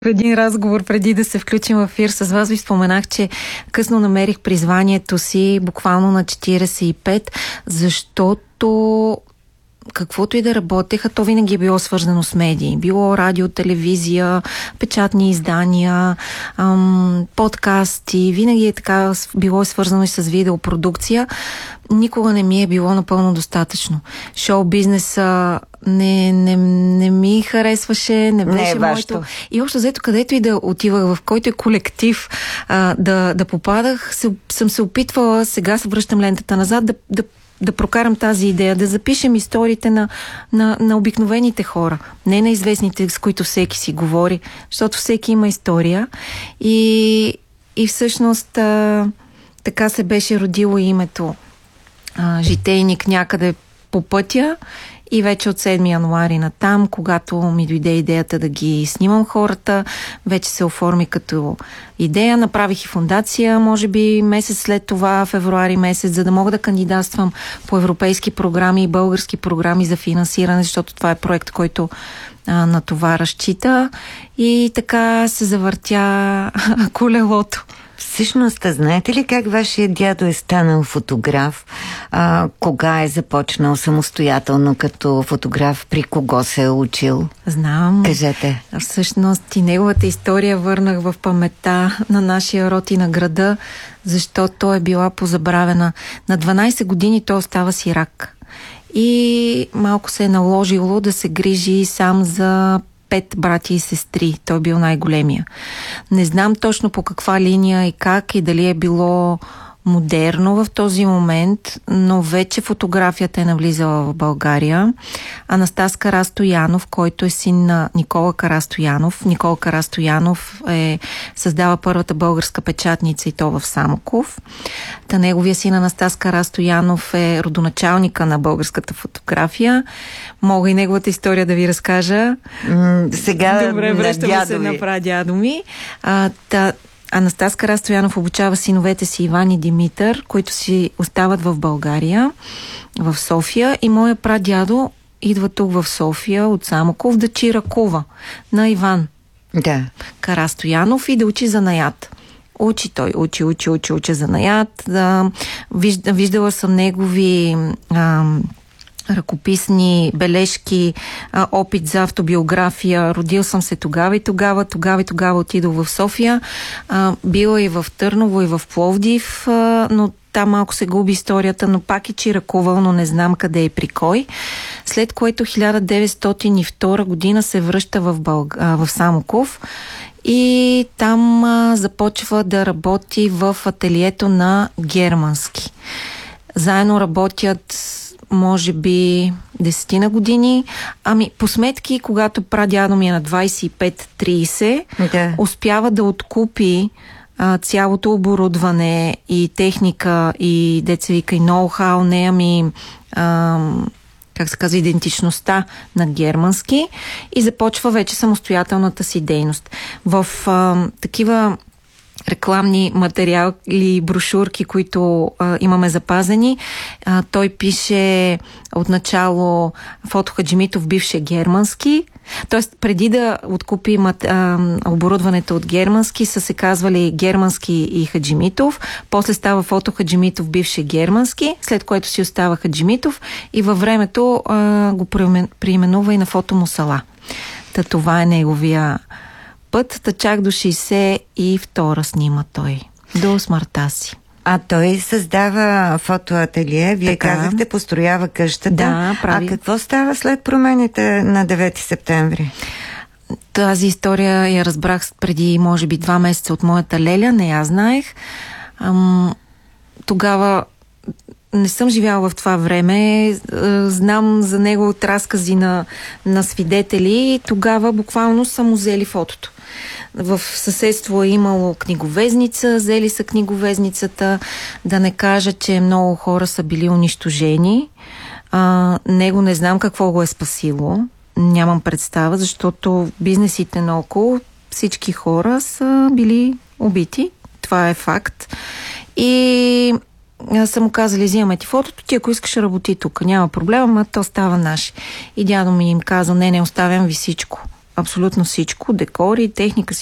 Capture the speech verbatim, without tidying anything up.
В един разговор, преди да се включим в ефир с вас, ви споменах, че късно намерих призванието си, буквално на четиридесет и пет, защото каквото и да работеха, то винаги е било свързано с медии. Било радио, телевизия, печатни издания, ам, подкасти, винаги е така било свързано и с видеопродукция. Никога не ми е било напълно достатъчно. Шоу-бизнеса не, не, не ми харесваше, не беше не е моето. И общо взето, където и да отивах, в който е колектив а, да, да попадах, се, съм се опитвала, сега се връщам лентата назад, да, да да прокарам тази идея, да запишем историите на, на, на обикновените хора, не на известните, с които всеки си говори, защото всеки има история. И, и всъщност а, така се беше родило името а, Житейник някъде по пътя. И вече от седми януари натам, когато ми дойде идеята да ги снимам хората, вече се оформи като идея. Направих и фондация, може би месец след това, февруари месец, за да мога да кандидатствам по европейски програми и български програми за финансиране, защото това е проект, който а, на това разчита. И така се завъртя колелото. Всъщност, знаете ли как вашия дядо е станал фотограф? А, кога е започнал самостоятелно като фотограф? При кого се е учил? Знам. Кажете. Всъщност и неговата история върнах в паметта на нашия род и на града, защото е била позабравена. На дванайсет години той остава сирак. И малко се е наложило да се грижи сам за пет брати и сестри. Той бил най-големия. Не знам точно по каква линия и как и дали е било модерно в този момент, но вече фотографията е навлизала в България. Анастас Карастоянов, който е син на Никола Карастоянов. Никола Карастоянов е създава първата българска печатница и то в Самоков. Та неговия син Анастас Карастоянов е родоначалника на българската фотография. Мога и неговата история да ви разкажа. М- сега Добре, връщаме се на прадядо ми. А, та, Анастас Карастоянов обучава синовете си Иван и Димитър, които си остават в България, в София, и моя прадядо идва тук в София от Самоков да чира кува на Иван да. Карастоянов и да учи занаят. Учи той, учи, учи, учи, учи занаят. Да, виждала съм негови а, ръкописни бележки, а, опит за автобиография. Родил съм се тогава и тогава, тогава и тогава отидох в София. А, била и в Търново, и в Пловдив, а, но там малко се губи историята, но пак е чиракувал, но не знам къде и при кой. След което хиляда деветстотин и втора година се връща в, Бълг... а, в Самоков и там а, започва да работи в ателието на Германски. Заедно работят може би десетина години. Ами, по сметки, когато прадядо ми е на двайсет и пет трийсет, да. Успява да откупи а, цялото оборудване и техника и деца вика и ноу-хау, не ами а, как се казва, идентичността на Германски и започва вече самостоятелната си дейност. В а, такива рекламни материали и брошурки, които а, имаме запазени. А, той пише отначало Фото Хаджимитов, бивше Германски. Тоест, преди да откупи мат, а, оборудването от Германски, са се казвали Германски и Хаджимитов. После става Фото Хаджимитов, бивше Германски, след което си остава Хаджимитов и във времето а, го преименува и на Фото Мусала. Та това е неговия път, та чак до шейсет и втора снима той. До смъртта си. А той създава фотоателие. Вие така казахте, построява къщата. Да, прави. А какво става след промените на девети септември? Тази история я разбрах преди, може би, два месеца от моята леля. Не я знаех. Ам, тогава не съм живяла в това време. Знам за него от разкази на, на свидетели. Тогава буквално са му взели фотото. В съседство е имало книговезница, взели са книговезницата, да не кажа, че много хора са били унищожени. А, него не знам какво го е спасило. Нямам представа, защото бизнесите наоколо, всички хора са били убити. Това е факт. И са му казали, взимаме ти фотото, ти ако искаш работи тук, няма проблема, но то става наше. И дядо ми им каза, не, не, оставям ви всичко. абсолютно всичко, декори, техника,